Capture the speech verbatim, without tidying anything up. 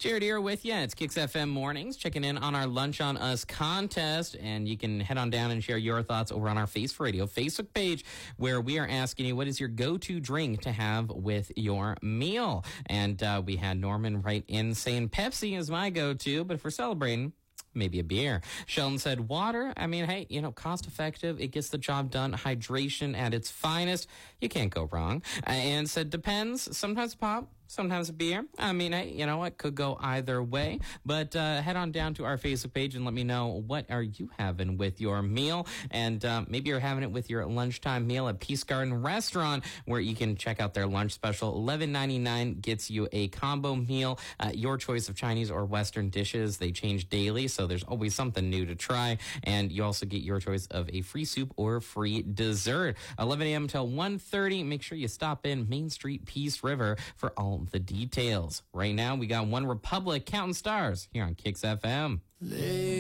Jared here with you. It's Kicks F M Mornings, checking in on our Lunch on Us contest. And you can head on down and share your thoughts over on our Face for Radio Facebook page, where we are asking you, what is your go-to drink to have with your meal? And uh, we had Norman write in saying Pepsi is my go-to, but if we're celebrating, maybe a beer. Sheldon said water. I mean, hey, you know, cost effective. It gets the job done. Hydration at its finest. You can't go wrong. Uh, and said depends. Sometimes pop. Sometimes a beer. I mean, hey, you know what? Could go either way. But uh, head on down to our Facebook page and let me know, what are you having with your meal? And uh, maybe you're having it with your lunchtime meal at Peace Garden Restaurant, where you can check out their lunch special. eleven ninety-nine gets you a combo meal. Uh, your choice of Chinese or Western dishes. They change daily, so there's always something new to try. And you also get your choice of a free soup or free dessert. eleven a.m. till one thirty. Make sure you stop in Main Street, Peace River for all the details. Right now, we got One Republic counting stars here on Kicks F M. Lay